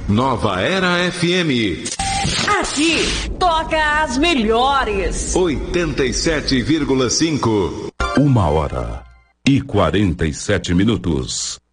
Nova Era FM. Aqui toca as melhores. 87,5. 1h47.